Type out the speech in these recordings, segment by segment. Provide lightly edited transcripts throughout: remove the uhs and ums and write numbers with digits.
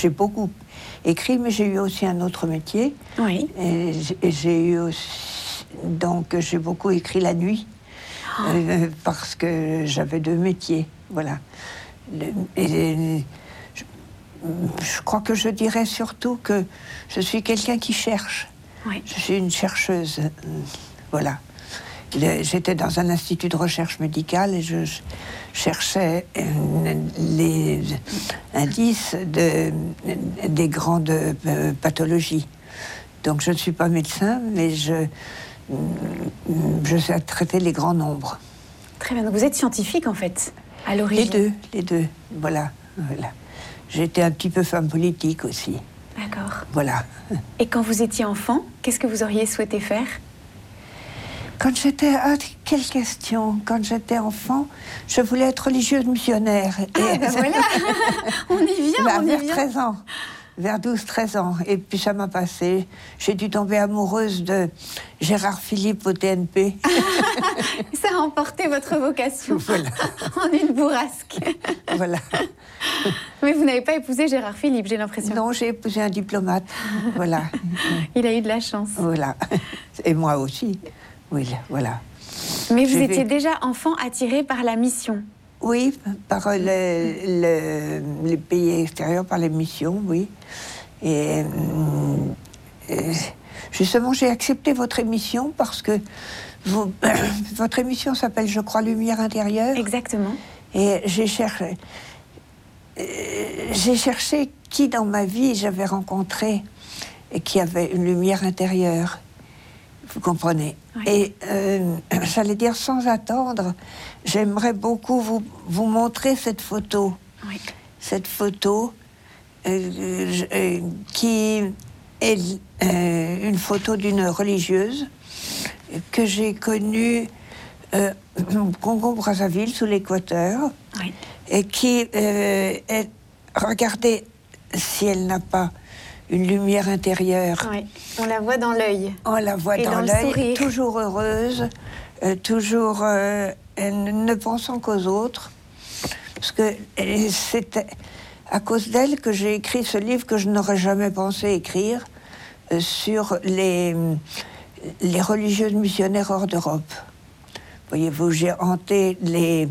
j'ai beaucoup écrit, mais j'ai eu aussi un autre métier. Oui. Et j'ai eu aussi, donc j'ai beaucoup écrit la nuit, parce que j'avais 2 métiers, voilà. Je crois que je dirais surtout que je suis quelqu'un qui cherche. Oui. Je suis une chercheuse, voilà. J'étais dans un institut de recherche médicale et je cherchais les indices des grandes pathologies. Donc je ne suis pas médecin, mais je sais traiter les grands nombres. Très bien, donc vous êtes scientifique en fait, à l'origine. Les deux, voilà. J'étais un petit peu femme politique aussi. D'accord. Voilà. Et quand vous étiez enfant, qu'est-ce que vous auriez souhaité faire ? Quelle question. Quand j'étais enfant, je voulais être religieuse missionnaire. Ah, ben voilà. On y vient, on y vers vient. 13 ans. Vers 12-13 ans. Et puis ça m'a passé. J'ai dû tomber amoureuse de Gérard Philippe au TNP. Ça a emporté votre vocation. Voilà. En une bourrasque. Voilà. Mais vous n'avez pas épousé Gérard Philippe, j'ai l'impression. Non, j'ai épousé un diplomate. Voilà. Il a eu de la chance. Voilà. Et moi aussi. Oui, voilà. Mais vous étiez déjà enfant attiré par la mission. Oui, par les pays extérieurs, par les missions, oui. Et justement, j'ai accepté votre émission parce que votre émission s'appelle, je crois, Lumière intérieure. Exactement. Et j'ai cherché qui dans ma vie j'avais rencontré et qui avait une lumière intérieure. Vous comprenez? Oui. Et j'allais dire sans attendre, j'aimerais beaucoup vous montrer cette photo. Oui. Cette photo qui est une photo d'une religieuse que j'ai connue au Congo-Brazzaville, sous l'Équateur, Oui. et qui est... Regardez si elle n'a pas une lumière intérieure. Oui. On la voit dans l'œil. On la voit dans le l'œil, sourire. toujours heureuse, toujours ne pensant qu'aux autres. Parce que c'était à cause d'elle que j'ai écrit ce livre que je n'aurais jamais pensé écrire sur les religieuses missionnaires hors d'Europe. Voyez-vous, j'ai hanté les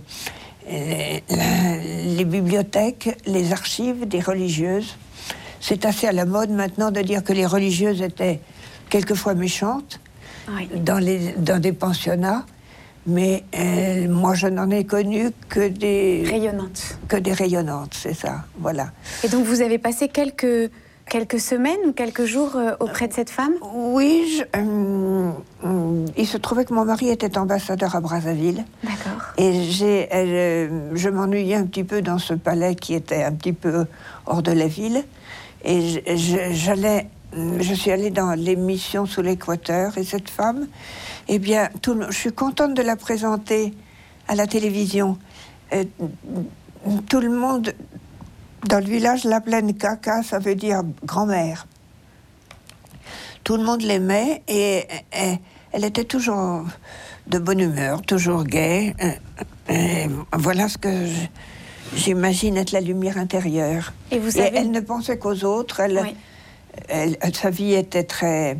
bibliothèques, les archives des religieuses. C'est assez à la mode maintenant de dire que les religieuses étaient quelquefois méchantes, Oui. dans des pensionnats, mais moi je n'en ai connu que des rayonnantes, c'est ça, voilà. Et donc vous avez passé quelques semaines ou quelques jours auprès de cette femme ? Oui, il se trouvait que mon mari était ambassadeur à Brazzaville. D'accord. Et je m'ennuyais un petit peu dans ce palais qui était un petit peu hors de la ville. Et je suis allée dans les missions sous l'Équateur. Et cette femme, eh bien, je suis contente de la présenter à la télévision. Tout le monde dans le village l'appelait Kaka, ça veut dire grand-mère. Tout le monde l'aimait et elle était toujours de bonne humeur, toujours gaie. Voilà ce que j'imagine être la lumière intérieure. Et vous savez... elle ne pensait qu'aux autres. Oui. Sa vie était très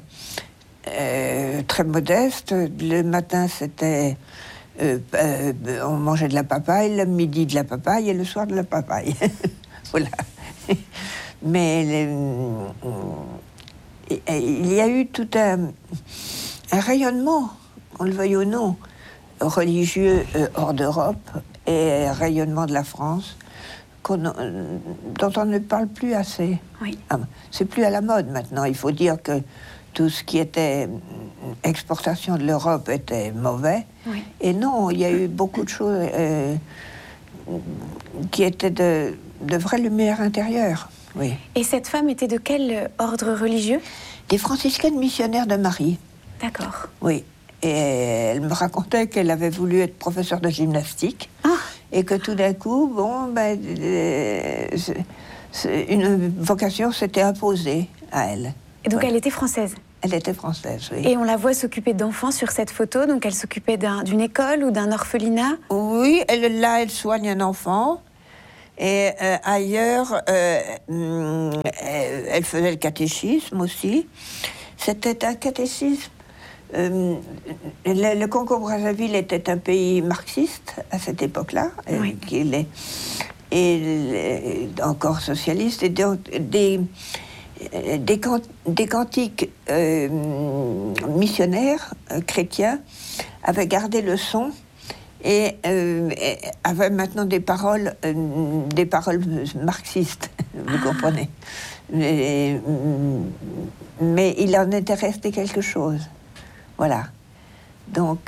modeste. Le matin, c'était... on mangeait de la papaye, le midi de la papaye et le soir de la papaye. Voilà. Mais il y a eu tout un rayonnement, on le veuille ou non, religieux hors d'Europe et rayonnement de la France dont on ne parle plus assez. Oui. C'est plus à la mode maintenant. Il faut dire que tout ce qui était exportation de l'Europe était mauvais. Oui. Et non, il y a eu beaucoup de choses qui étaient de vraies lumières intérieures. Oui. Et cette femme était de quel ordre religieux ? Des franciscaines missionnaires de Marie. D'accord. Oui. Et elle me racontait qu'elle avait voulu être professeure de gymnastique. Ah. Et que tout d'un coup, une vocation s'était imposée à elle. Et donc Ouais. elle était française ? Elle était française, oui. Et on la voit s'occuper d'enfants sur cette photo, donc elle s'occupait d'une école ou d'un orphelinat ? Oui, elle soigne un enfant. Et ailleurs, elle faisait le catéchisme aussi. C'était un catéchisme. Le Congo-Brazzaville était un pays marxiste à cette époque-là, oui. et encore socialiste, et donc des cantiques missionnaires chrétiens avaient gardé le son et avaient maintenant des paroles marxistes, vous comprenez. Mais il en était resté quelque chose. Voilà. Donc,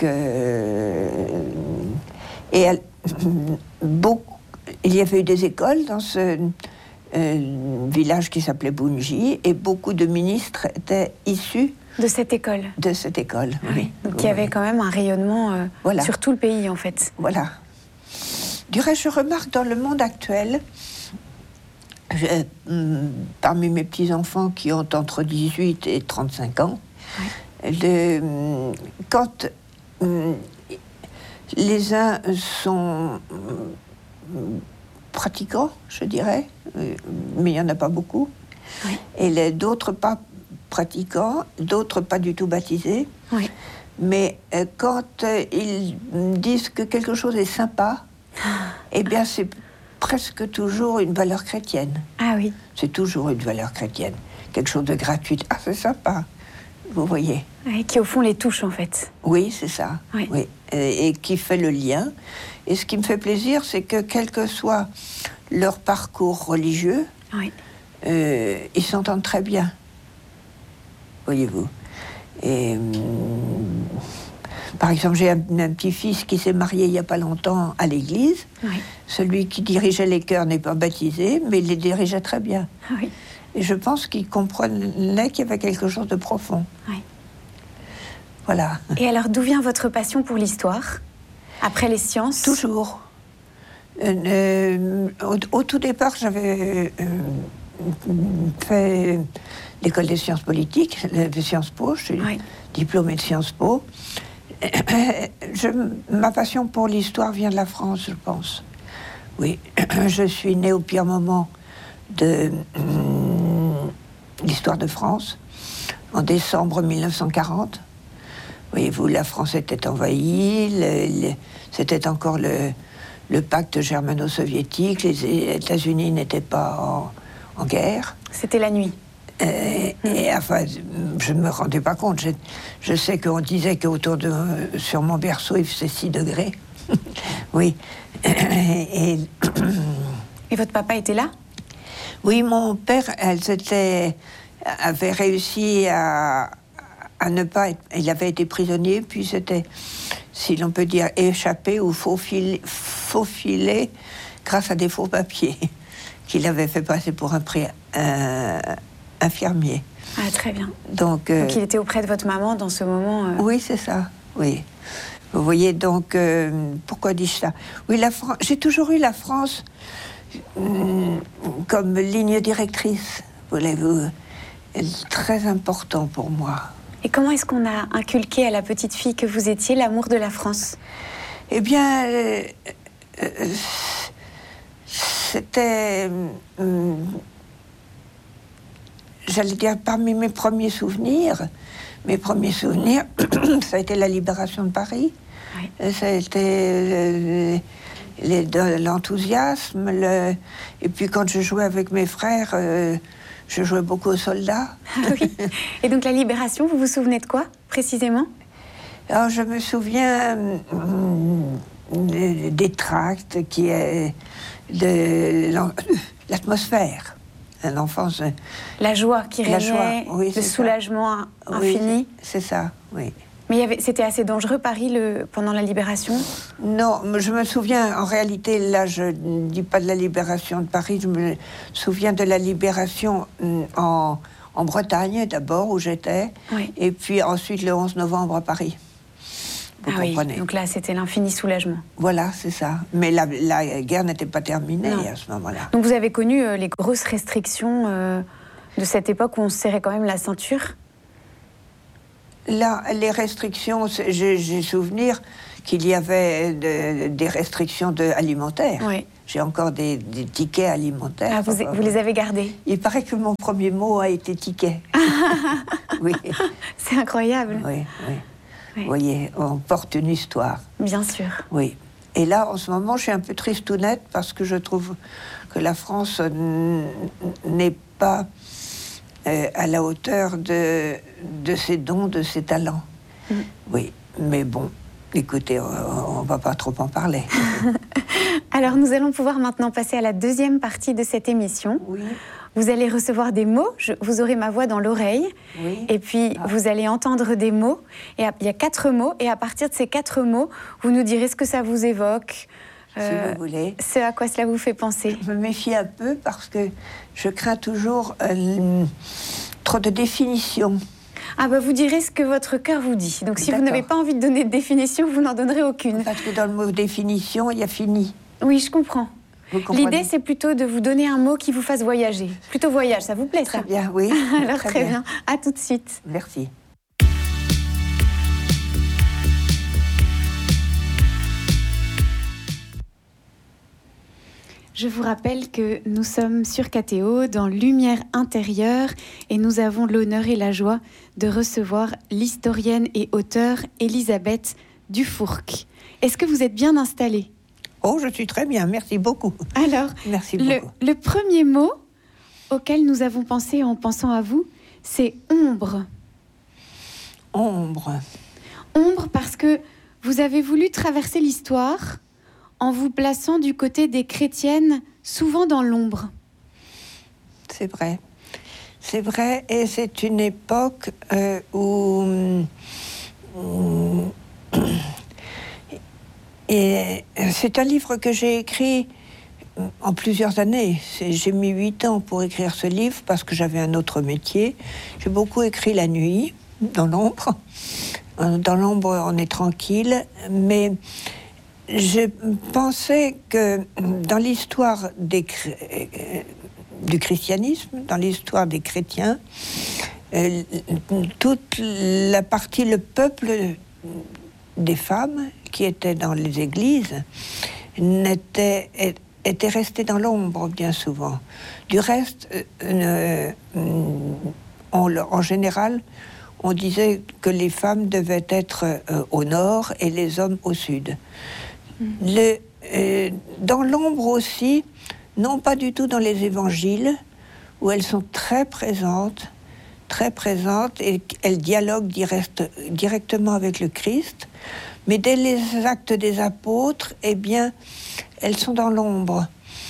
il y avait eu des écoles dans ce village qui s'appelait Bunji, et beaucoup de ministres étaient issus de cette école. De cette école, oui. Donc il y avait quand même un rayonnement voilà. Sur tout le pays, en fait. Voilà. Du reste, je remarque dans le monde actuel, parmi mes petits-enfants qui ont entre 18 et 35 ans, oui. Quand les uns sont pratiquants, je dirais, mais il n'y en a pas beaucoup, oui. Et d'autres pas pratiquants, d'autres pas du tout baptisés, oui. Mais quand ils disent que quelque chose est sympa, eh bien c'est presque toujours une valeur chrétienne. Ah oui. C'est toujours une valeur chrétienne. Quelque chose de gratuit. Ah, c'est sympa. Vous voyez. Et qui, au fond, les touche, en fait. Oui, c'est ça. Oui. Oui. Et qui fait le lien. Et ce qui me fait plaisir, c'est que, quel que soit leur parcours religieux, oui. Ils s'entendent très bien. Voyez-vous. Et... par exemple, j'ai un petit-fils qui s'est marié il n'y a pas longtemps à l'église. Oui. Celui qui dirigeait les chœurs n'est pas baptisé, mais il les dirigeait très bien. Oui. Et je pense qu'il comprenait qu'il y avait quelque chose de profond. Oui. Voilà. Et alors, d'où vient votre passion pour l'histoire, après les sciences? Toujours. Au tout départ, j'avais fait l'école des sciences politiques, de Sciences Po, je suis diplômée de Sciences Po. Ma passion pour l'histoire vient de la France, je pense. Oui, je suis née au pire moment de l'histoire de France, en décembre 1940. Voyez-vous, la France était envahie, c'était encore le pacte germano-soviétique, les États-Unis n'étaient pas en guerre. C'était la nuit. Et enfin, je ne me rendais pas compte. Je sais qu'on disait qu'autour sur mon berceau, il faisait 6 degrés. Oui. Et votre papa était là? Oui, mon père, avait réussi à ne pas être... Il avait été prisonnier, puis c'était, si l'on peut dire, échappé ou faufilé grâce à des faux papiers qu'il avait fait passer pour un infirmier. Ah, très bien. Donc il était auprès de votre maman dans ce moment Oui, c'est ça, oui. Vous voyez, donc, pourquoi dis-je ça? Oui, j'ai toujours eu la France comme ligne directrice, voulez-vous. Très important pour moi. Et comment est-ce qu'on a inculqué à la petite fille que vous étiez l'amour de la France? Eh bien, c'était... j'allais dire, parmi mes premiers souvenirs, ça a été la libération de Paris. Oui. Ça a été l'enthousiasme. Et puis quand je jouais avec mes frères, je jouais beaucoup aux soldats. Ah oui. Et donc la libération, vous vous souvenez de quoi, précisément? Alors, je me souviens des tracts, de l'atmosphère. L'enfance. La joie qui régnait, oui, le soulagement infini. Oui, c'est ça, oui. Mais c'était assez dangereux, Paris, pendant la libération? Non, je me souviens, en réalité, là, je ne dis pas de la libération de Paris, je me souviens de la libération en Bretagne, d'abord, où j'étais, oui. Et puis ensuite le 11 novembre à Paris. Vous comprenez. Oui, donc là, c'était l'infini soulagement. Voilà, c'est ça. Mais la guerre n'était pas terminée à ce moment-là. Donc vous avez connu les grosses restrictions de cette époque où on se serrait quand même la ceinture? Là, les restrictions, j'ai souvenir qu'il y avait des restrictions alimentaires. Oui. J'ai encore des tickets alimentaires. Ah, vous les avez gardés? Il paraît que mon premier mot a été ticket. Oui. C'est incroyable. Oui. Vous voyez, on porte une histoire. Bien sûr. Oui. Et là, en ce moment, je suis un peu tristounette parce que je trouve que la France n'est pas à la hauteur de ses dons, de ses talents. Oui, mais bon, écoutez, on ne va pas trop en parler. Alors, nous allons pouvoir maintenant passer à la deuxième partie de cette émission. Oui. Vous allez recevoir des mots, vous aurez ma voix dans l'oreille, oui. Et puis vous allez entendre des mots. Et il y a 4 mots, et à partir de ces 4 mots, vous nous direz ce que ça vous évoque, si vous voulez. Ce à quoi cela vous fait penser. Je me méfie un peu parce que je crains toujours trop de définitions. Ah bah vous direz ce que votre cœur vous dit. Donc si vous n'avez pas envie de donner de définition, vous n'en donnerez aucune. Parce que dans le mot définition, il y a fini. Oui, je comprends. L'idée, c'est plutôt de vous donner un mot qui vous fasse voyager. Plutôt voyage, ça vous plaît, ça? Très bien, oui. Alors très bien. À tout de suite. Merci. Je vous rappelle que nous sommes sur KTO dans Lumière intérieure et nous avons l'honneur et la joie de recevoir l'historienne et auteure Elisabeth Dufourcq. Est-ce que vous êtes bien installée? Oh, je suis très bien, merci beaucoup. Alors, merci beaucoup. Le premier mot auquel nous avons pensé en pensant à vous, c'est ombre. Ombre. Ombre parce que vous avez voulu traverser l'histoire en vous plaçant du côté des chrétiennes, souvent dans l'ombre. C'est vrai. C'est vrai, et c'est une époque où... Et c'est un livre que j'ai écrit en plusieurs années. J'ai mis 8 ans pour écrire ce livre parce que j'avais un autre métier. J'ai beaucoup écrit la nuit, dans l'ombre. Dans l'ombre, on est tranquille. Mais je pensais que dans l'histoire du christianisme, dans l'histoire des chrétiens, toute la partie, le peuple des femmes qui étaient dans les églises étaient restées dans l'ombre bien souvent. Du reste, en général, on disait que les femmes devaient être au nord et les hommes au sud. Dans l'ombre aussi, non pas du tout dans les évangiles, où elles sont très présentes, et elles dialoguent directement avec le Christ. Mais dès les actes des apôtres, eh bien, elles sont dans l'ombre.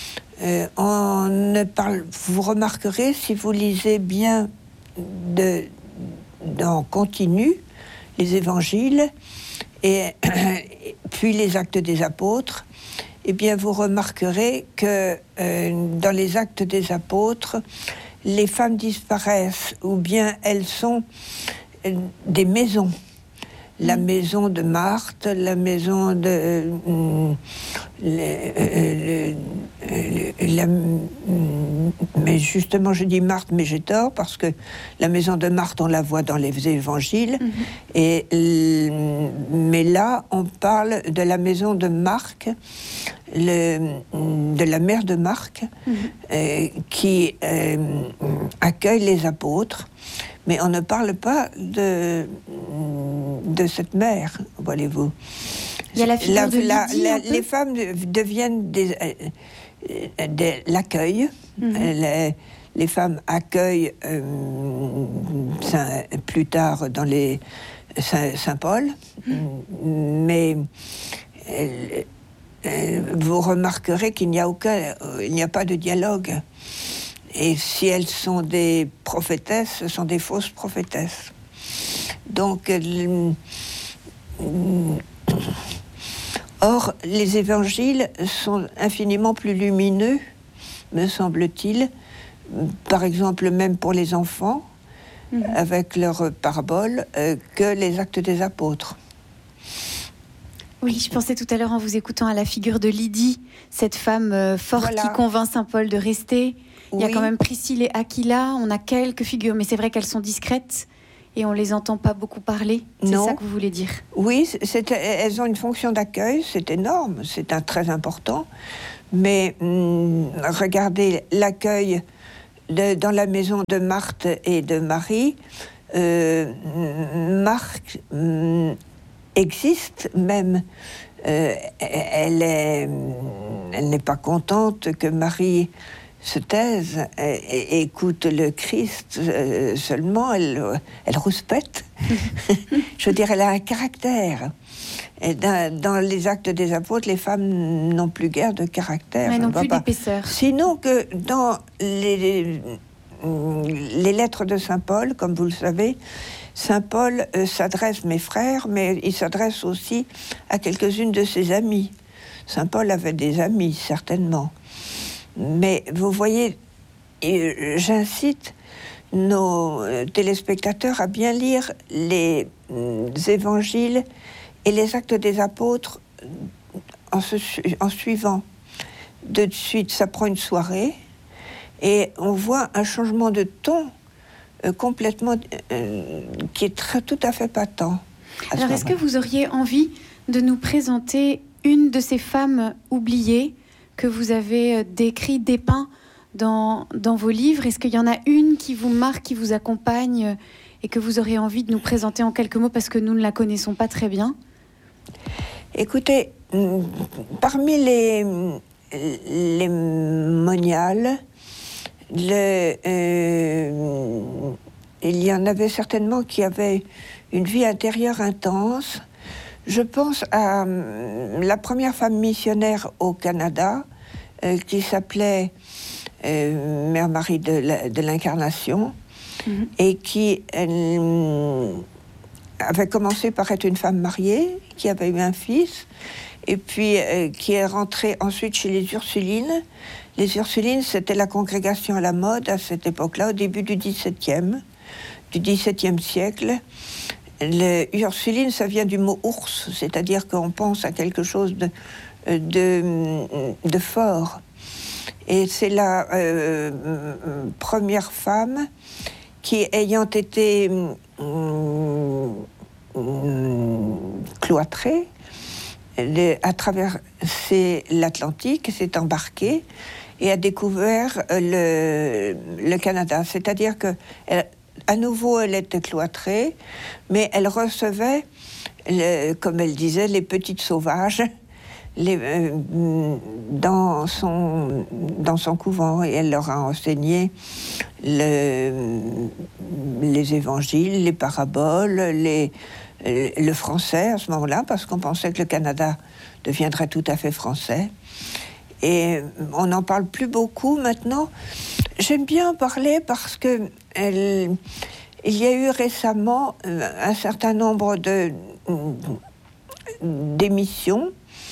Vous remarquerez, si vous lisez bien en continu les évangiles et puis les actes des apôtres, eh bien, vous remarquerez que dans les actes des apôtres, les femmes disparaissent, ou bien elles sont des maisons. La maison de Marthe, la maison de... mais justement, je dis Marthe, mais j'ai tort, parce que la maison de Marthe, on la voit dans les évangiles. Mais là, on parle de la maison de Marc, de la mère de Marc, qui accueille les apôtres. Mais on ne parle pas de cette mère, voyez-vous. Il y a la figure de Lydie, les femmes deviennent l'accueil. Les femmes accueillent plus tard dans les Saint-Paul. Mais vous remarquerez qu'il n'y a pas de dialogue. Et si elles sont des prophétesses, ce sont des fausses prophétesses. Donc, or, les évangiles sont infiniment plus lumineux, me semble-t-il, par exemple même pour les enfants, avec leurs paraboles, que les actes des apôtres. Oui, je pensais tout à l'heure en vous écoutant à la figure de Lydie, cette femme forte qui convainc saint Paul de rester. Il y a quand même Priscille et Aquila, on a quelques figures, mais c'est vrai qu'elles sont discrètes et on ne les entend pas beaucoup parler. C'est ça que vous voulez dire? Oui, elles ont une fonction d'accueil, c'est énorme, c'est très important. Mais regardez l'accueil dans la maison de Marthe et de Marie. Marthe existe même. Elle n'est pas contente que Marie se taise et écoute le Christ seulement. Elle rouspète. Je veux dire, elle a un caractère. Et dans les Actes des Apôtres, les femmes n'ont plus guère de caractère. Mais non plus d'épaisseur. Sinon que dans les lettres de Saint Paul, comme vous le savez, Saint Paul s'adresse, mes frères, mais il s'adresse aussi à quelques-unes de ses amies. Saint Paul avait des amis, certainement. Mais vous voyez, j'incite nos téléspectateurs à bien lire les évangiles et les Actes des Apôtres en suivant. De suite, ça prend une soirée et on voit un changement de ton complètement qui est tout à fait patent. Alors, est-ce que vous auriez envie de nous présenter une de ces femmes oubliées que vous avez dépeint dans vos livres? Est-ce qu'il y en a une qui vous marque, qui vous accompagne et que vous auriez envie de nous présenter en quelques mots parce que nous ne la connaissons pas très bien? Écoutez, parmi les moniales, il y en avait certainement qui avaient une vie intérieure intense. Je pense à la première femme missionnaire au Canada, qui s'appelait Mère Marie de l'Incarnation, et qui avait commencé par être une femme mariée, qui avait eu un fils, et puis qui est rentrée ensuite chez les Ursulines. Les Ursulines, c'était la congrégation à la mode à cette époque-là, au début du XVIIe siècle. Les Ursulines, ça vient du mot ours, c'est-à-dire qu'on pense à quelque chose de fort. Et c'est la première femme qui, ayant été cloîtrée, a traversé l'Atlantique, s'est embarquée et a découvert le Canada. C'est-à-dire que à nouveau, elle était cloîtrée, mais elle recevait, comme elle disait, les petites sauvages dans son couvent, et elle leur a enseigné les évangiles, les paraboles, le français à ce moment-là, parce qu'on pensait que le Canada deviendrait tout à fait français. Et on n'en parle plus beaucoup maintenant. J'aime bien en parler parce que il y a eu récemment un certain nombre d'émissions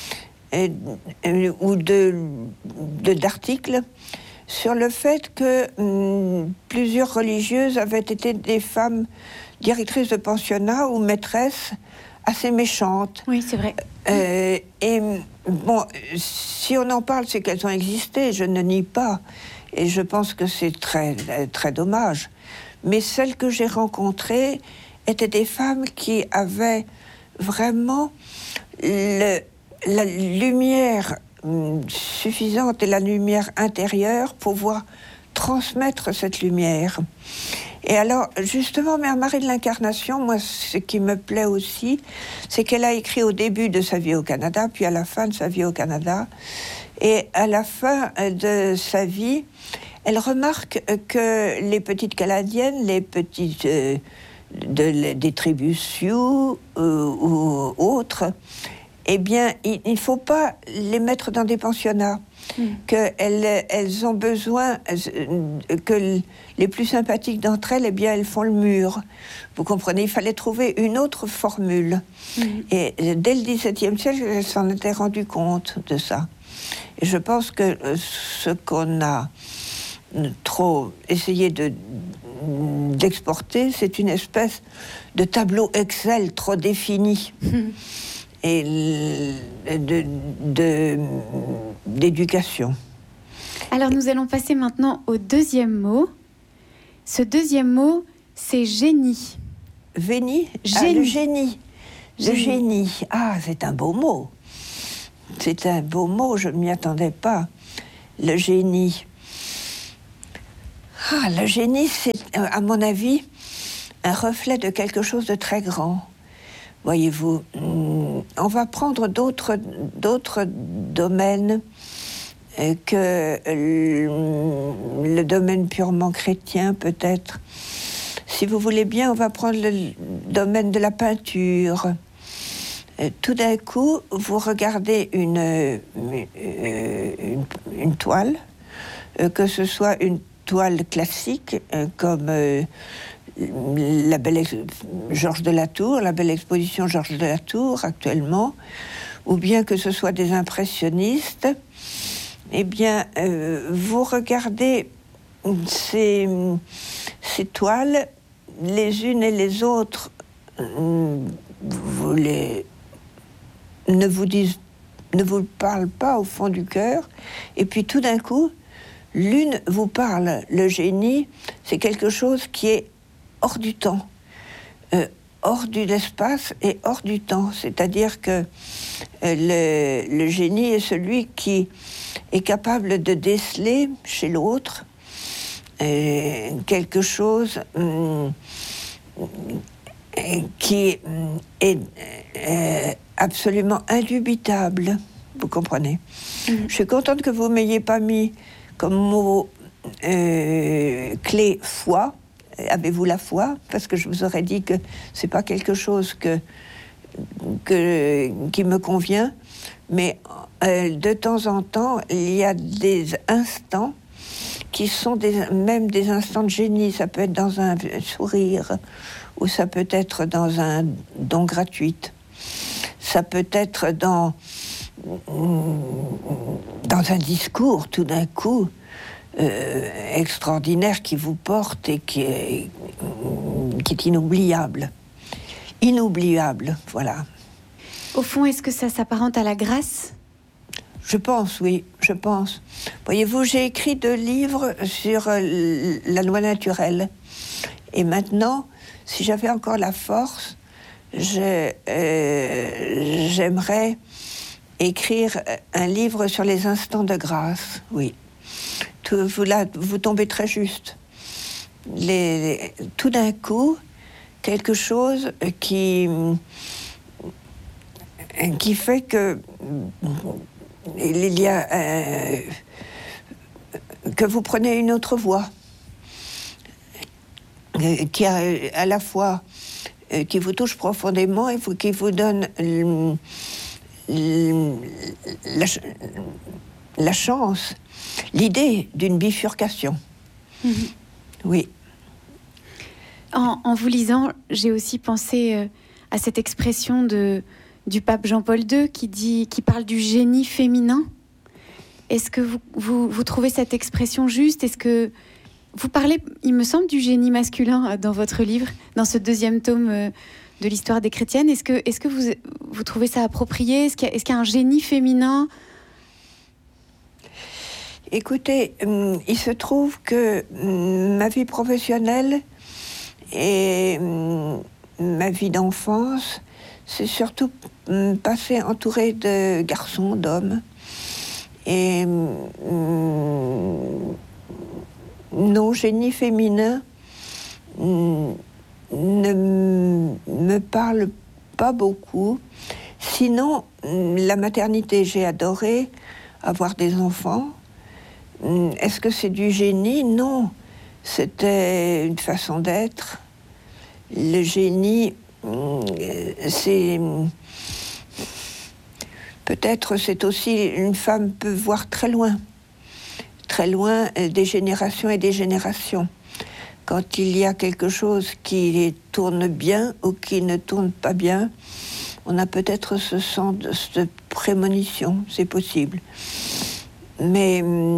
ou d'articles sur le fait que plusieurs religieuses avaient été des femmes directrices de pensionnats ou maîtresses assez méchantes. Oui, c'est vrai. Et bon, si on en parle, c'est qu'elles ont existé, je ne nie pas. Et je pense que c'est très, très dommage. Mais celles que j'ai rencontrées étaient des femmes qui avaient vraiment la lumière suffisante et la lumière intérieure pour pouvoir transmettre cette lumière. Et alors, justement, Mère Marie de l'Incarnation, moi, ce qui me plaît aussi, c'est qu'elle a écrit au début de sa vie au Canada, puis à la fin de sa vie au Canada. Et à la fin de sa vie, elle remarque que les petites Canadiennes, les petites des tribus Sioux ou autres, eh bien, il ne faut pas les mettre dans des pensionnats. Qu'elles ont besoin que les plus sympathiques d'entre elles, eh bien, elles font le mur. Vous comprenez, il fallait trouver une autre formule. Et dès le XVIIe siècle, elles s'en étaient rendues compte de ça. Et je pense que ce qu'on a trop essayé d'exporter, c'est une espèce de tableau Excel trop défini. Et d'éducation. Alors nous allons passer maintenant au deuxième mot. Ce deuxième mot, c'est génie. Génie. Génie. Le génie. Le génie. Ah, c'est un beau mot. c'est un beau mot, je ne m'y attendais pas. Le génie. Le génie, c'est, à mon avis, un reflet de quelque chose de très grand. Voyez-vous, on va prendre d'autres domaines que le domaine purement chrétien, peut-être. Si vous voulez bien, on va prendre le domaine de la peinture. Tout d'un coup, vous regardez une toile, que ce soit une toile classique, comme la belle Georges de la Tour, la belle exposition Georges de la Tour actuellement, ou bien que ce soit des impressionnistes. Eh bien, vous regardez ces toiles, les unes et les autres, ne vous parlent pas au fond du cœur, et puis tout d'un coup, l'une vous parle. Le génie, c'est quelque chose qui est hors du temps, hors de l'espace et hors du temps. C'est-à-dire que le génie est celui qui est capable de déceler chez l'autre quelque chose qui est absolument indubitable. Vous comprenez ? Je suis contente que vous ne m'ayez pas mis comme mot clé foi. Avez-vous la foi ? Parce que je vous aurais dit que c'est pas quelque chose qui me convient. Mais de temps en temps, il y a des instants qui sont même des instants de génie. Ça peut être dans un sourire, ou ça peut être dans un don gratuit. Ça peut être dans un discours, tout d'un coup, extraordinaire, qui vous porte et qui est inoubliable. Inoubliable, voilà. Au fond, est-ce que ça s'apparente à la grâce ? Je pense, oui, je pense. Voyez-vous, j'ai écrit 2 livres sur la loi naturelle. Et maintenant, si j'avais encore la force, j'aimerais écrire un livre sur les instants de grâce, oui. Vous tombez très juste. Tout d'un coup, quelque chose qui fait que il y a que vous prenez une autre voie, qui a à la fois qui vous touche profondément et qui vous donne la chance, l'idée d'une bifurcation. Oui. En vous lisant, j'ai aussi pensé à cette expression du pape Jean-Paul II qui parle du génie féminin. Est-ce que vous trouvez cette expression juste ? Est-ce que vous parlez, il me semble, du génie masculin dans votre livre, dans ce 2e tome de l'histoire des chrétiennes. Est-ce que vous trouvez ça approprié ? Est-ce qu'il y a un génie féminin ? Écoutez, il se trouve que ma vie professionnelle et ma vie d'enfance, c'est surtout passé entouré de garçons, d'hommes. Et non, génie féminin ne me parle pas beaucoup. Sinon, la maternité, j'ai adoré avoir des enfants. Est-ce que c'est du génie ? Non, c'était une façon d'être. Le génie, c'est... Peut-être c'est aussi... Une femme peut voir très loin des générations et des générations. Quand il y a quelque chose qui tourne bien ou qui ne tourne pas bien, on a peut-être ce sens de prémonition, c'est possible. Mais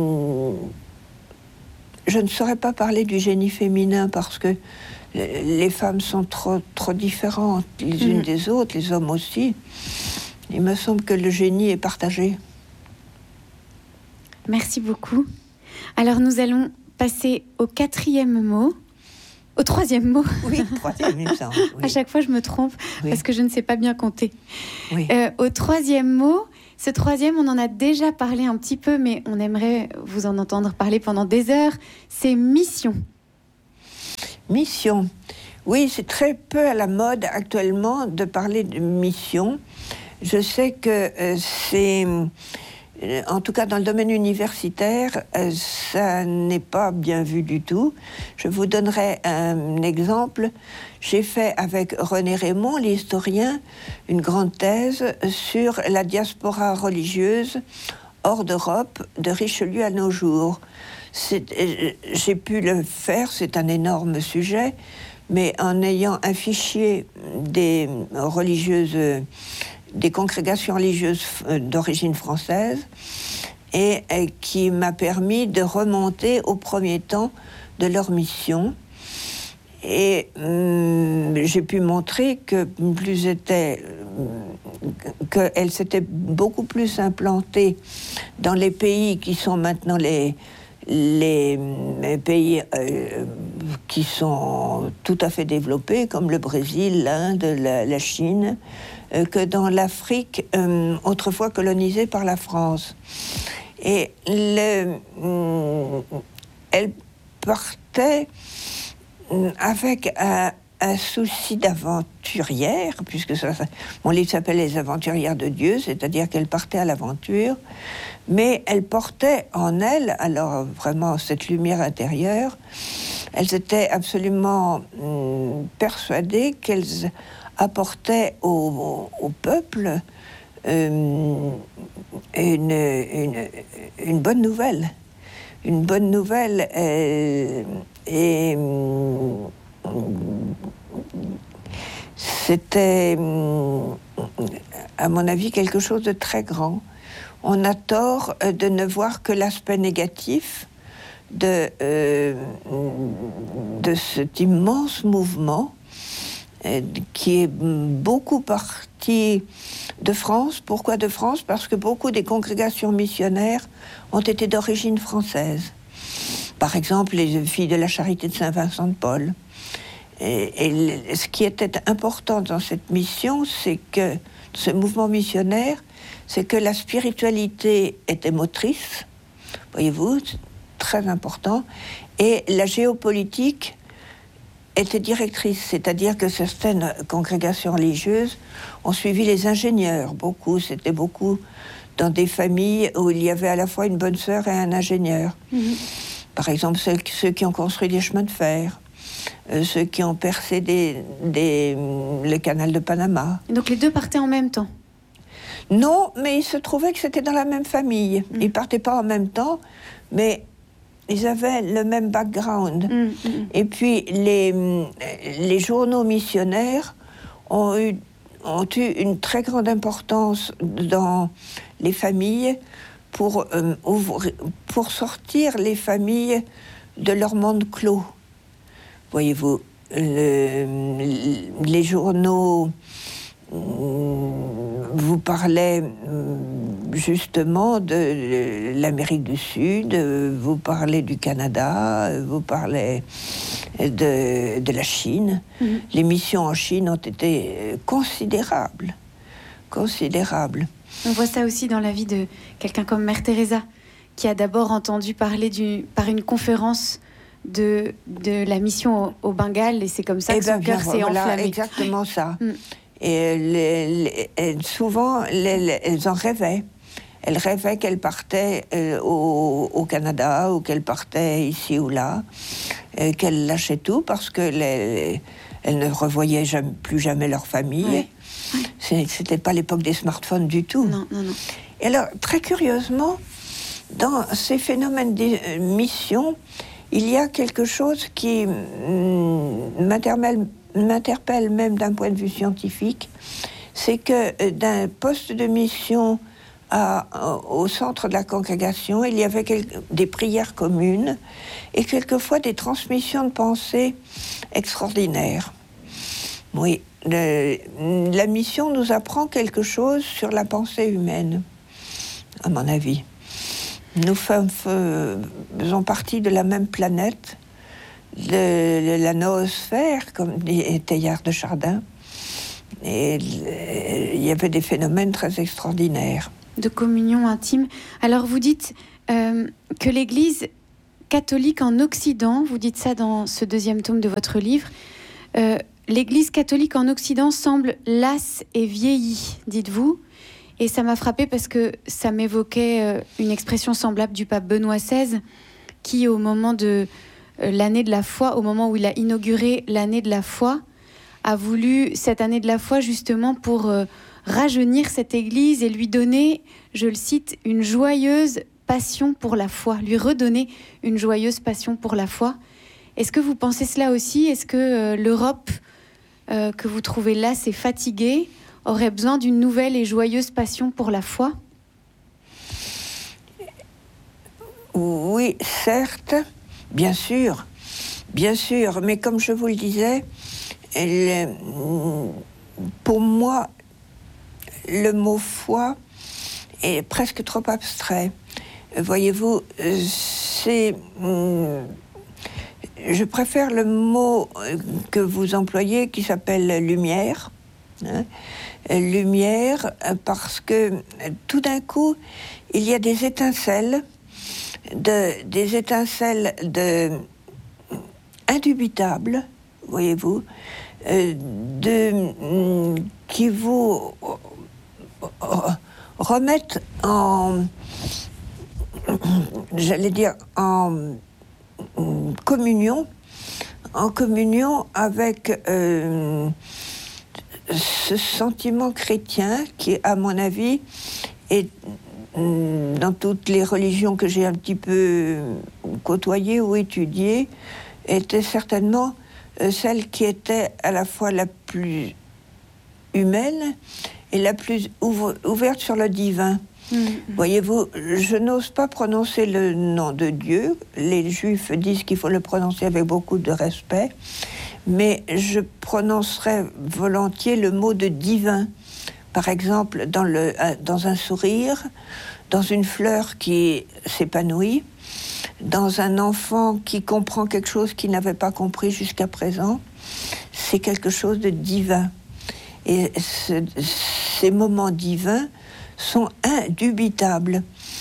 je ne saurais pas parler du génie féminin parce que les femmes sont trop différentes les unes des autres, les hommes aussi. Il me semble que le génie est partagé. Merci beaucoup. Alors nous allons passer au 4e mot. Au 3e mot. Oui, 3e, il me semble. Oui. À chaque fois, je me trompe parce que je ne sais pas bien compter. Oui. Au 3e mot, Ce troisième, on en a déjà parlé un petit peu, mais on aimerait vous en entendre parler pendant des heures. C'est mission. Mission. Oui, c'est très peu à la mode actuellement de parler de mission. Je sais que c'est... En tout cas, dans le domaine universitaire, ça n'est pas bien vu du tout. Je vous donnerai un exemple. J'ai fait avec René Raymond, l'historien, une grande thèse sur la diaspora religieuse hors d'Europe, de Richelieu à nos jours. J'ai pu le faire, c'est un énorme sujet, mais en ayant un fichier des religieuses, des congrégations religieuses d'origine française, et qui m'a permis de remonter au premier temps de leur mission. Et j'ai pu montrer qu'elles s'étaient beaucoup plus implantées dans les pays qui sont maintenant les pays qui sont tout à fait développés, comme le Brésil, l'Inde, la Chine, que dans l'Afrique autrefois colonisée par la France. Et elle partait avec un souci d'aventurière, puisque mon livre s'appelle « Les aventurières de Dieu », c'est-à-dire qu'elle partait à l'aventure, mais elle portait en elle, alors vraiment cette lumière intérieure, elles étaient absolument persuadées qu'elles apportaient au peuple une bonne nouvelle. Une bonne nouvelle et c'était, à mon avis, quelque chose de très grand. On a tort de ne voir que l'aspect négatif de cet immense mouvement qui est beaucoup parti de France. Pourquoi de France ? Parce que beaucoup des congrégations missionnaires ont été d'origine française. Par exemple, les filles de la Charité de Saint-Vincent de Paul. Et ce qui était important dans cette mission, c'est que ce mouvement missionnaire, c'est que la spiritualité était motrice, voyez-vous, c'est très important, et la géopolitique était directrice, c'est-à-dire que certaines congrégations religieuses ont suivi les ingénieurs, c'était beaucoup dans des familles où il y avait à la fois une bonne sœur et un ingénieur. Par exemple, ceux qui ont construit des chemins de fer, ceux qui ont percé le canal de Panama. Donc les deux partaient en même temps ? Non, mais il se trouvait que c'était dans la même famille. Ils ne partaient pas en même temps, mais ils avaient le même background. Et puis les journaux missionnaires ont eu une très grande importance dans les familles pour sortir les familles de leur monde clos. Voyez-vous, les journaux vous parlaient justement de l'Amérique du Sud, vous parlez du Canada, vous parlez de la Chine. Les missions en Chine ont été considérables. On voit ça aussi dans la vie de quelqu'un comme Mère Teresa, qui a d'abord entendu parler par une conférence de la mission au Bengale, et c'est comme ça que son cœur s'est enflammé. Exactement ça. Et souvent, elles en rêvaient. Elles rêvaient qu'elles partaient au Canada, ou qu'elles partaient ici ou là, qu'elles lâchaient tout parce qu'elles ne revoyaient plus jamais leur famille. C'était pas l'époque des smartphones du tout. Non. Et alors, très curieusement, dans ces phénomènes de mission, il y a quelque chose qui m'interpelle même d'un point de vue scientifique, c'est que d'un poste de mission au centre de la congrégation, il y avait des prières communes et quelquefois des transmissions de pensées extraordinaires. Oui, la mission nous apprend quelque chose sur la pensée humaine, à mon avis. Nous faisons partie de la même planète, de la noosphère, comme dit Teilhard de Chardin. Et il y avait des phénomènes très extraordinaires. De communion intime. Alors vous dites que l'Église catholique en Occident, vous dites ça dans ce 2e tome de votre livre, l'Église catholique en Occident semble lasse et vieillie, dites-vous. Et ça m'a frappée parce que ça m'évoquait une expression semblable du pape Benoît XVI, qui au moment de l'année de la foi, au moment où il a inauguré l'année de la foi, a voulu cette année de la foi justement pour rajeunir cette Église et lui donner, je le cite, une joyeuse passion pour la foi, lui redonner une joyeuse passion pour la foi. Est-ce que vous pensez cela aussi ? Est-ce que l'Europe, que vous trouvez lasse et fatiguée, aurait besoin d'une nouvelle et joyeuse passion pour la foi ? Oui, certes, bien sûr, mais comme je vous le disais, pour moi, le mot foi est presque trop abstrait. Voyez-vous, je préfère le mot que vous employez qui s'appelle lumière. Lumière, parce que tout d'un coup, il y a des étincelles indubitables, voyez-vous, qui vous remettent en communion avec ce sentiment chrétien qui, à mon avis, est dans toutes les religions que j'ai un petit peu côtoyées ou étudiées, était certainement celle qui était à la fois la plus humaine et la plus ouverte sur le divin. Voyez-vous, je n'ose pas prononcer le nom de Dieu. Les Juifs disent qu'il faut le prononcer avec beaucoup de respect, mais je prononcerai volontiers le mot de divin. Par exemple, dans un sourire, dans une fleur qui s'épanouit, dans un enfant qui comprend quelque chose qu'il n'avait pas compris jusqu'à présent. C'est quelque chose de divin. Et ces moments divins sont indubitables.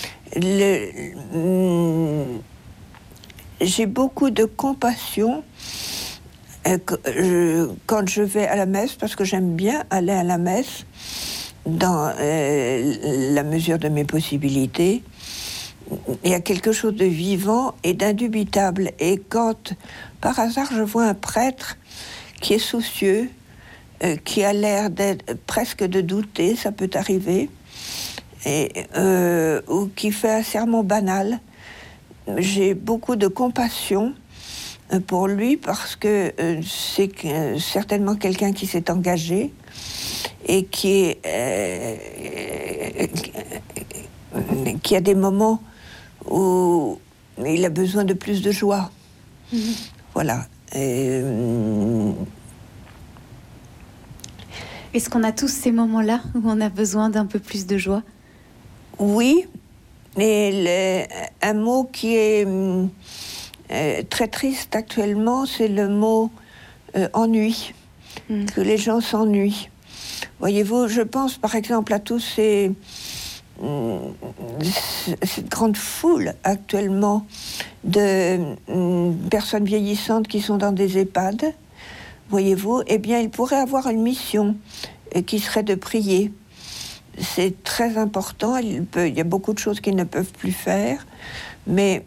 J'ai beaucoup de compassion quand je vais à la messe, parce que j'aime bien aller à la messe dans la mesure de mes possibilités. Il y a quelque chose de vivant et d'indubitable. Et quand, par hasard, je vois un prêtre qui est soucieux, qui a l'air presque de douter, ça peut arriver, ou qui fait un sermon banal, j'ai beaucoup de compassion pour lui, parce que c'est certainement quelqu'un qui s'est engagé et qui a des moments où il a besoin de plus de joie. Voilà. Est-ce qu'on a tous ces moments-là où on a besoin d'un peu plus de joie ? Oui, et un mot qui est très triste actuellement, c'est le mot ennui, que les gens s'ennuient. Voyez-vous, je pense par exemple à tous cette grande foule actuellement de personnes vieillissantes qui sont dans des EHPAD, voyez-vous, eh bien, ils pourraient avoir une mission qui serait de prier. C'est très important, il y a beaucoup de choses qu'ils ne peuvent plus faire, mais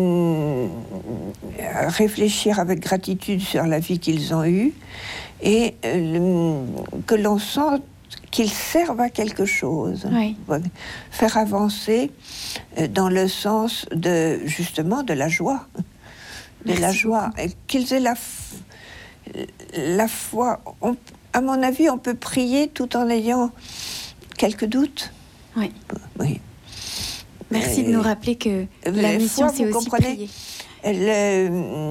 réfléchir avec gratitude sur la vie qu'ils ont eue et que l'on sente qu'ils servent à quelque chose. Oui. Faire avancer dans le sens justement de la joie. Merci la joie. Qu'ils aient la foi. À mon avis, on peut prier tout en ayant quelques doutes. Oui. Oui. Merci de nous rappeler que la mission, c'est aussi prier. Elle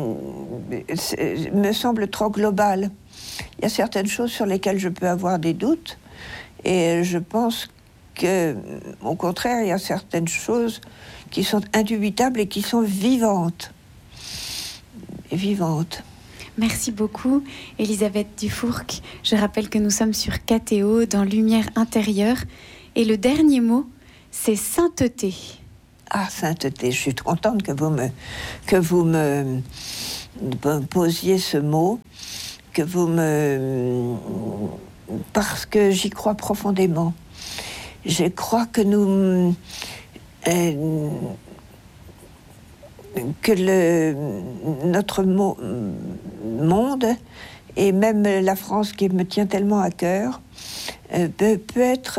me semble trop globale. Il y a certaines choses sur lesquelles je peux avoir des doutes, et je pense qu'au contraire, il y a certaines choses qui sont indubitables et qui sont vivantes. Merci beaucoup, Elisabeth Dufourcq. Je rappelle que nous sommes sur KTO, dans Lumière intérieure. Et le dernier mot, c'est sainteté. Ah, sainteté, je suis contente que vous me posiez ce mot, parce que j'y crois profondément. Je crois que notre monde, et même la France qui me tient tellement à cœur, peut être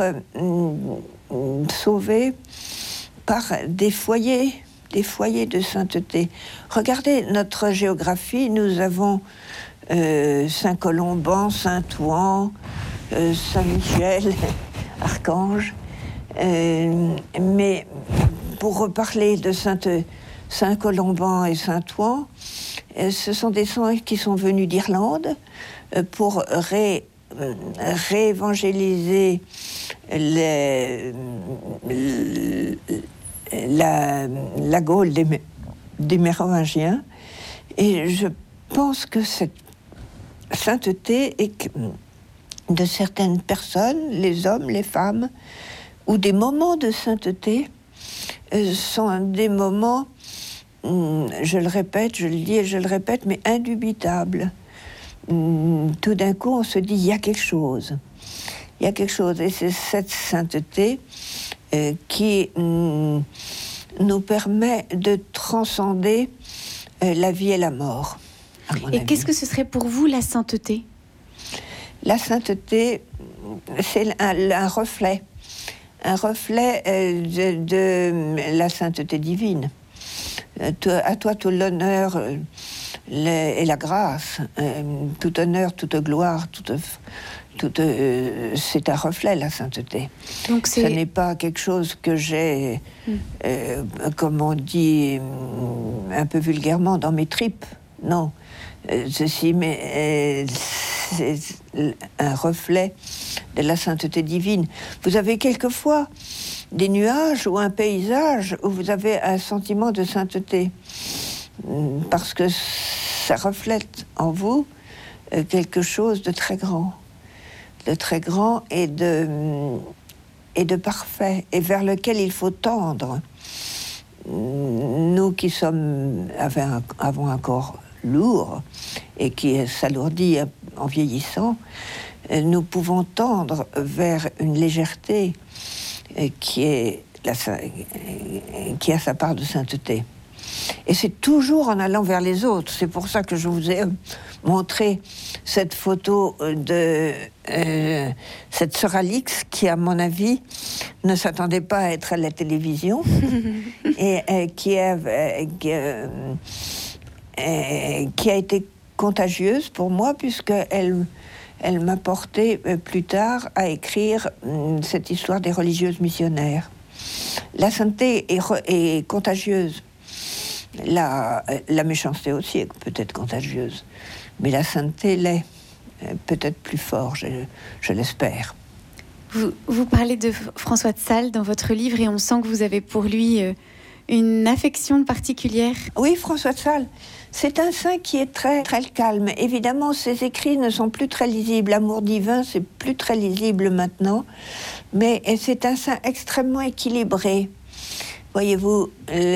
sauvée par des foyers de sainteté. Regardez notre géographie, nous avons Saint-Colomban, Saint-Ouen, Saint-Michel, Archange. Mais pour reparler de Saint-Colomban et Saint-Ouen, ce sont des saints qui sont venus d'Irlande pour réévangéliser la Gaule des Mérovingiens. Et je pense que cette sainteté est de certaines personnes, les hommes, les femmes, ou des moments de sainteté sont des moments, je le répète, je le dis et je le répète, mais indubitables. Tout d'un coup, on se dit, il y a quelque chose. Il y a quelque chose. Et c'est cette sainteté qui nous permet de transcender la vie et la mort, à mon avis. Et qu'est-ce que ce serait pour vous, la sainteté ? La sainteté, c'est un reflet de la sainteté divine. À toi tout l'honneur et la grâce, tout honneur, toute gloire, c'est un reflet, la sainteté. Donc ce n'est pas quelque chose que j'ai, comme on dit un peu vulgairement, dans mes tripes. Non, c'est un reflet de la sainteté divine. Vous avez quelquefois des nuages ou un paysage où vous avez un sentiment de sainteté, parce que ça reflète en vous quelque chose de très grand et de parfait, et vers lequel il faut tendre. Nous qui avons un corps lourd et qui s'alourdit en vieillissant, nous pouvons tendre vers une légèreté qui a sa part de sainteté. Et c'est toujours en allant vers les autres. C'est pour ça que je vous ai montré cette photo de cette sœur Alix qui, à mon avis, ne s'attendait pas à être à la télévision et qui a été contagieuse pour moi, puisqu'elle m'a porté plus tard à écrire cette histoire des religieuses missionnaires. La sainteté est contagieuse. La méchanceté aussi est peut-être contagieuse, mais la sainteté l'est peut-être plus fort, je l'espère. Vous parlez de François de Sales dans votre livre et on sent que vous avez pour lui une affection particulière. Oui, François de Sales, c'est un saint qui est très, très calme. Évidemment, ses écrits ne sont plus très lisibles. L'amour divin, c'est plus très lisible maintenant, mais c'est un saint extrêmement équilibré. Voyez-vous,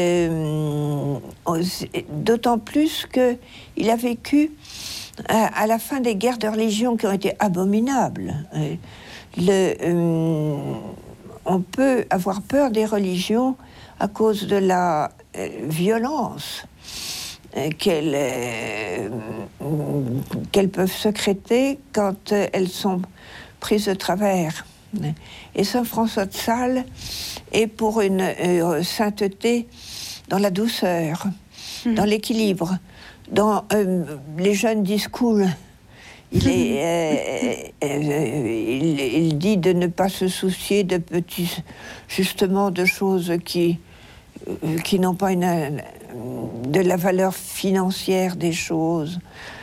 d'autant plus qu'il a vécu à la fin des guerres de religion qui ont été abominables. On peut avoir peur des religions à cause de la violence qu'elles peuvent sécréter quand elles sont prises de travers. Et Saint François de Sales est pour une sainteté dans la douceur, dans l'équilibre, dans les jeunes disent cool. Il dit de ne pas se soucier de choses qui n'ont pas de la valeur financière des choses.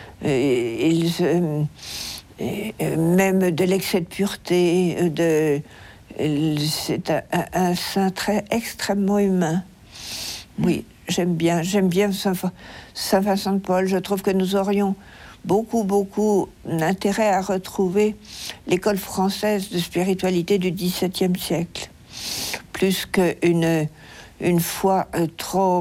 Même de l'excès de pureté, c'est un saint très extrêmement humain. Oui, j'aime bien Saint Vincent de Paul. Je trouve que nous aurions beaucoup d'intérêt à retrouver l'école française de spiritualité du XVIIe siècle, plus qu'une foi trop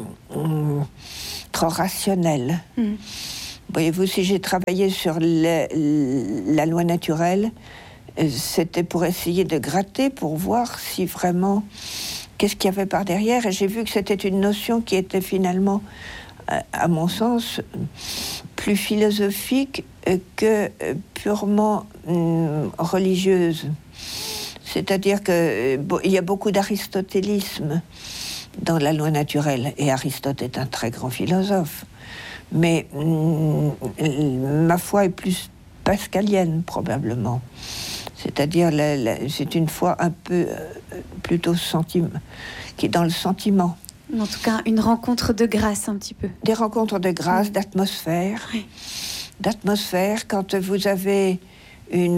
rationnelle. Voyez-vous, si j'ai travaillé sur la loi naturelle, c'était pour essayer de gratter, pour voir si vraiment, qu'est-ce qu'il y avait par derrière. Et j'ai vu que c'était une notion qui était finalement, à mon sens, plus philosophique que purement religieuse. C'est-à-dire qu'il y a beaucoup d'aristotélisme dans la loi naturelle, et Aristote est un très grand philosophe. Mais ma foi est plus pascalienne, probablement. C'est-à-dire, c'est une foi un peu plutôt qui est dans le sentiment. En tout cas, une rencontre de grâce, un petit peu. Des rencontres de grâce, d'atmosphère. Oui. D'atmosphère, quand vous avez une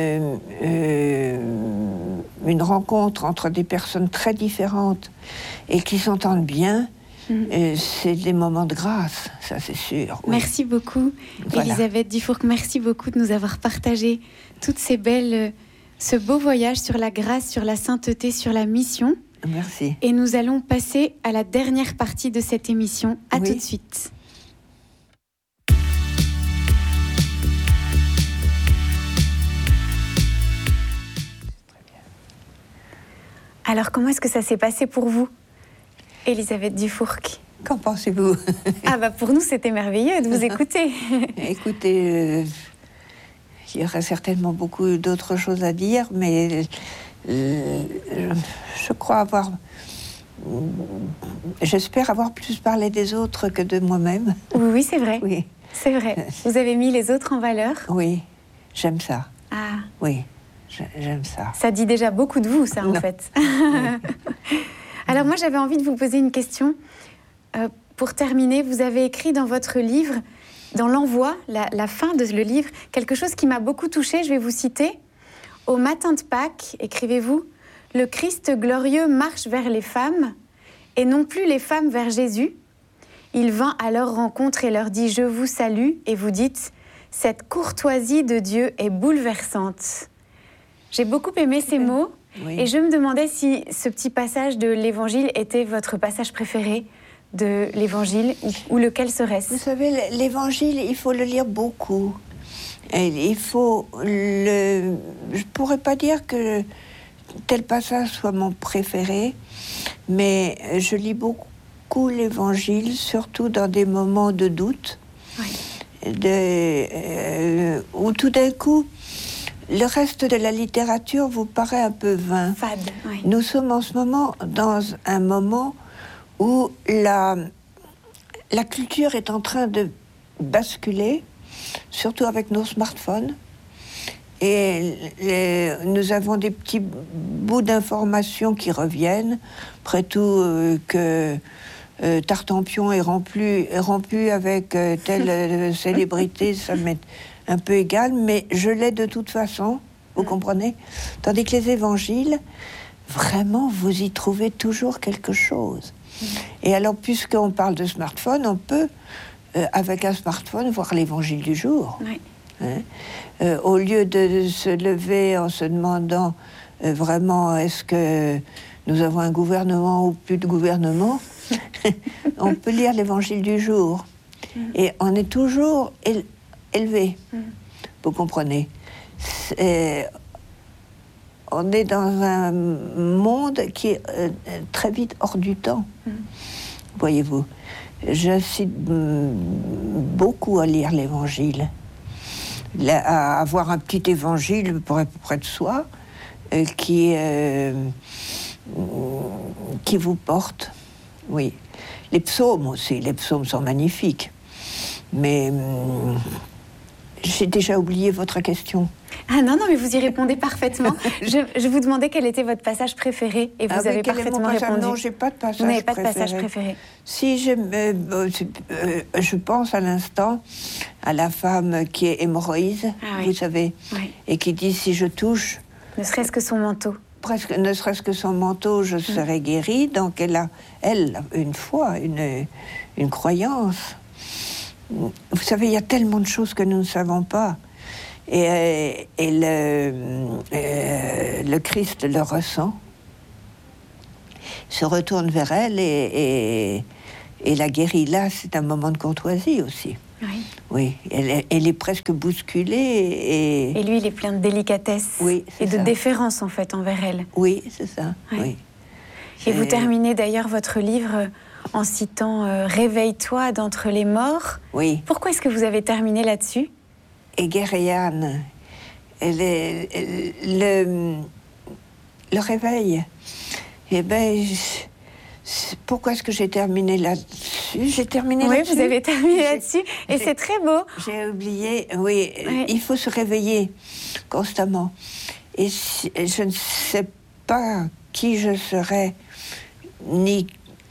rencontre entre des personnes très différentes et qui s'entendent bien, c'est des moments de grâce, ça c'est sûr. Oui. Merci beaucoup, voilà. Elisabeth Dufourcq, merci beaucoup de nous avoir partagé toutes ces belles, ce beau voyage sur la grâce, sur la sainteté, sur la mission. Merci. Et nous allons passer à la dernière partie de cette émission. À tout de suite. Alors, comment est-ce que ça s'est passé pour vous, Elisabeth Dufourcq? Qu'en pensez-vous? Pour nous, c'était merveilleux de vous écouter. Écoutez, il y aurait certainement beaucoup d'autres choses à dire, mais je crois j'espère avoir plus parlé des autres que de moi-même. Oui, c'est vrai. Oui. C'est vrai. Vous avez mis les autres en valeur. Oui, j'aime ça. Ah. Oui, j'aime ça. Ça dit déjà beaucoup de vous, ça, en fait. Oui. Alors moi, j'avais envie de vous poser une question. Pour terminer, vous avez écrit dans votre livre, dans l'envoi, la fin de le livre, quelque chose qui m'a beaucoup touchée. Je vais vous citer. « Au matin de Pâques, écrivez-vous, le Christ glorieux marche vers les femmes, et non plus les femmes vers Jésus. Il vint à leur rencontre et leur dit « Je vous salue » et vous dites « Cette courtoisie de Dieu est bouleversante. » J'ai beaucoup aimé ces mots. Oui. Et je me demandais si ce petit passage de l'Évangile était votre passage préféré de l'Évangile, ou lequel serait-ce? Vous savez, l'Évangile, il faut le lire beaucoup. Et il faut je ne pourrais pas dire que tel passage soit mon préféré, mais je lis beaucoup l'Évangile, surtout dans des moments de doute, oui. Où tout d'un coup, le reste de la littérature vous paraît un peu vain. Fade, oui. Nous sommes en ce moment dans un moment où la culture est en train de basculer, surtout avec nos smartphones. Et nous avons des petits bouts d'informations qui reviennent. Après tout, que Tartampion est rompu avec telle célébrité, ça m'est un peu égal, mais je l'ai de toute façon, vous comprenez? Tandis que les évangiles, vraiment, vous y trouvez toujours quelque chose. Et alors, puisqu'on parle de smartphone, on peut, avec un smartphone, voir l'évangile du jour. Oui. Hein? Au lieu de se lever en se demandant vraiment, est-ce que nous avons un gouvernement ou plus de gouvernement, on peut lire l'évangile du jour. Et on est toujours élevé, vous comprenez. On est dans un monde qui est très vite hors du temps, voyez-vous. J'incite beaucoup à lire l'Évangile, à avoir un petit évangile près de soi qui vous porte, oui. Les psaumes aussi, les psaumes sont magnifiques, mais j'ai déjà oublié votre question. Ah non, mais vous y répondez parfaitement. Je vous demandais quel était votre passage préféré et vous avez parfaitement répondu. Non, j'ai pas de passage préféré. Vous n'avez pas de passage préféré. Si, je pense à l'instant à la femme qui est hémorroïde, vous savez, et qui dit si je touche... Ne serait-ce que son manteau. Ne serait-ce que son manteau, je serai guérie. Donc elle a une foi, une croyance. Vous savez, il y a tellement de choses que nous ne savons pas. Et le Christ le ressent. se retourne vers elle et la guérit. Là, c'est un moment de courtoisie aussi. Oui. Oui, elle est presque bousculée. Et lui, il est plein de délicatesse et de déférence, en fait, envers elle. Oui, c'est ça, oui. Et vous terminez d'ailleurs votre livre en citant « Réveille-toi d'entre les morts ». Oui. Pourquoi est-ce que vous avez terminé là-dessus? Et Guéréane, le réveil, eh bien, pourquoi est-ce que j'ai terminé là-dessus? J'ai terminé là-dessus. Oui, vous avez terminé là-dessus, et c'est très beau. J'ai oublié, oui, il faut se réveiller constamment. Et je ne sais pas qui je serai, ni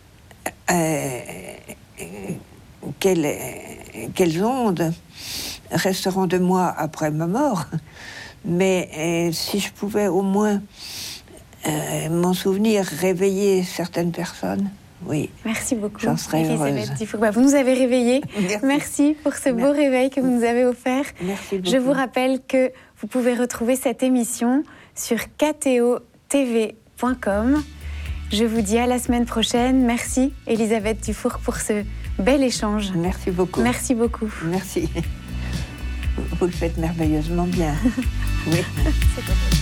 quelles ondes resteront de moi après ma mort. Mais si je pouvais au moins m'en souvenir, réveiller certaines personnes, oui. Merci beaucoup. J'en serais heureuse. Vous nous avez réveillés. Merci. Merci pour ce beau réveil que vous nous avez offert. Merci beaucoup. Je vous rappelle que vous pouvez retrouver cette émission sur ktotv.com. Je vous dis à la semaine prochaine. Merci Elisabeth Dufour pour ce bel échange. Merci beaucoup. Merci beaucoup. Merci. Vous le faites merveilleusement bien. Oui.